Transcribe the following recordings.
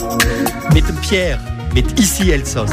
Mit dem Pierre, mit Ici Elsass.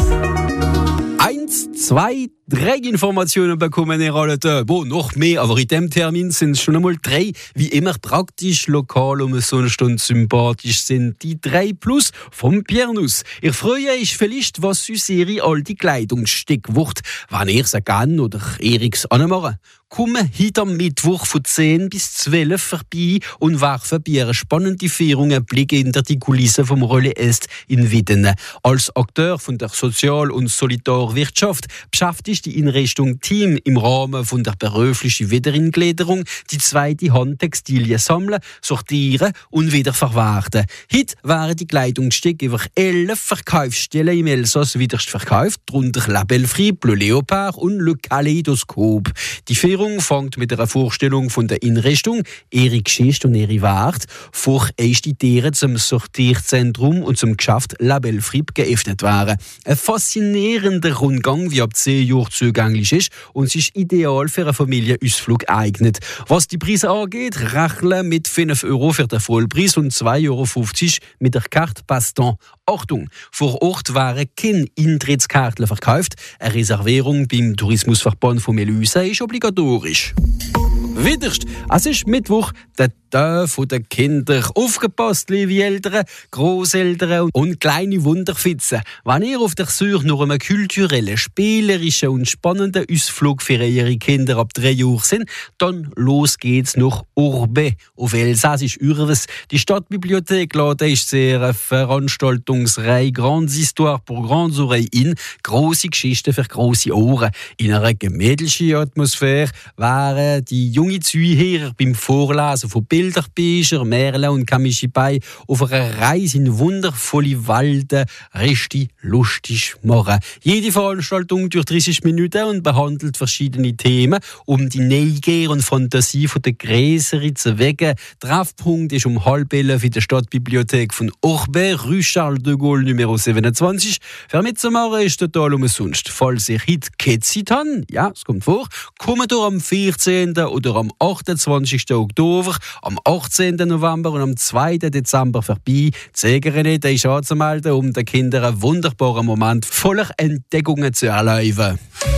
1, 2, 3 Informationen bekommen ihr alle da. Noch mehr, aber in diesem Termin sind es schon einmal 3. Wie immer praktisch, lokal und sonst und sympathisch sind die 3 plus vom Piernus. Ich freue euch vielleicht, was unsere alte Kleidungsstück wird, wenn ihr sie gerne oder Eriks anmachen. Kommen heute am Mittwoch von 10 bis 12 vorbei und werfen bei einer spannenden Führung einen Blick hinter die Kulissen vom Relais Est in Wittene. Als Akteur von der Sozial- und Solidarwirtschaft beschäftigt die Einrichtung Team im Rahmen von der beruflichen Wiederingliederung die zweite Hand Textilien sammeln, sortieren und wieder verwerten. Heute werden die Kleidungsstücke über 11 Verkaufsstellen im Elsass wieder verkauft, darunter Label Fried, Bleu Leopard und Le Kaleidoskop. Die Führung fängt mit einer Vorstellung von der Einrichtung, ihre Geschichte und ihre Werte, vor erste Tiere zum Sortierzentrum und zum Geschäft Label Fried geöffnet werden. Ein faszinierender Rundgang, wie ab 10 Jahren zugänglich ist und sich ideal für einen Familienausflug eignet. Was die Preise angeht, rechnen mit 5 Euro für den Vollpreis und 2,50 Euro mit der Carte Paston. Achtung, vor Ort werden keine Eintrittskarten verkauft. Eine Reservierung beim Tourismusverband von Melüse ist obligatorisch. Wiederst, es ist Mittwoch, der Tag der Kinder. Aufgepasst, liebe Eltern, Grosseltern und kleine Wunderfitzen. Wenn ihr auf der Suche nach einem kulturellen, spielerischen und spannenden Ausflug für eure Kinder ab 3 Jahren sind, dann los geht's nach Orbe, auf Elsassisch Urves. Die Stadtbibliothek lädt euch sehr eine Veranstaltungsreihe Grandes Histoires pour Grandes Oreilles in, grosse Geschichten für grosse Ohren. In einer gemütlichen Atmosphäre waren die junge Zuhörer beim Vorlesen von Bilderbüchern, Märchen und Kamischibai auf einer Reise in wundervolle Welten richtig lustig machen. Jede Veranstaltung durch 30 Minuten und behandelt verschiedene Themen, um die Neugier und Fantasie der Gräser zu wecken. Treffpunkt ist um 10:30 in der Stadtbibliothek von Orbe, Rue Charles de Gaulle Nummer 27. Wer mitzumachen ist total umsonst. Falls ihr heute keine Zeit habt, ja, es kommt vor, kommt ihr am 14. oder am 28. Oktober, am 18. November und am 2. Dezember vorbei. Zögere nicht, euch anzumelden, um den Kindern einen wunderbaren Moment voller Entdeckungen zu erleben.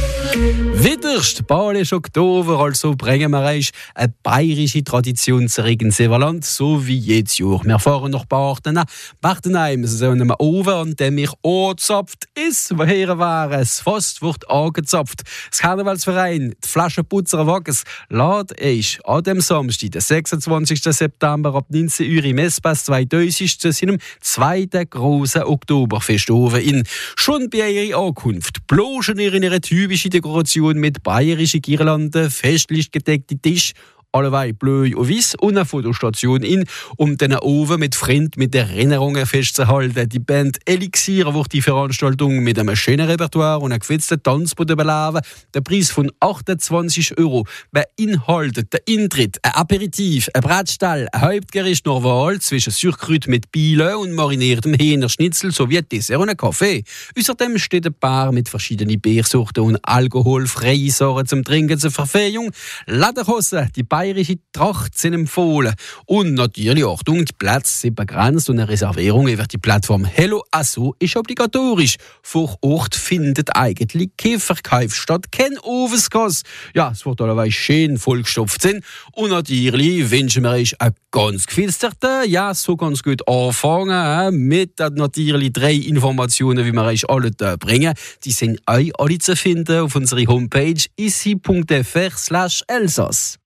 Wiederst, bald ist Oktober, also bringen wir euch eine bayerische Tradition zu Regenseverland, so wie jedes Jahr. Wir fahren nach Bartenheim, so einem Ofen, an dem ich angezapft ist, woher war es? Fast wird angezapft. Das Karnevalsverein, die Flaschenputzer Wagens, lädt euch an dem Samstag, den 26. September ab 19 Uhr im Espace 2000 zu seinem zweiten grossen Oktoberfestofen in. Schon bei ihrer Ankunft bloschen ihr in ihre typische Dekoration mit bayerischen Girlanden, festlich gedeckte Tisch, alleweil bleu und weiß und eine Fotostation in, um den Ofen mit Freunden mit Erinnerungen festzuhalten. Die Band Elixir wird die Veranstaltung mit einem schönen Repertoire und einem gewitzten Tanzboden beleben. Der Preis von 28 Euro beinhaltet den Eintritt, ein Aperitif, ein Bratstall, ein Hauptgericht nach Wahl zwischen Surkrüt mit Biele und mariniertem Hähnerschnitzel sowie ein Dessert und ein Kaffee. Außerdem steht ein Bar mit verschiedenen Biersorten und alkoholfreie Sachen zum Trinken zur Verfehung. Lederhosen, die bayerische Tracht sind empfohlen. Und natürlich, Achtung, die Plätze sind begrenzt und eine Reservierung über die Plattform Hello Asso ist obligatorisch. Vor Ort findet eigentlich kein Verkauf statt, kein Ofenskass. Ja, es wird allerweil schön vollgestopft sein. Und natürlich wünschen wir euch einen ganz gefilsterten, ja, so ganz gut anfangen, mit natürlich 3 Informationen, wie wir euch alle da bringen. Die sind euch alle zu finden auf unserer Homepage ici.fr/Elsass.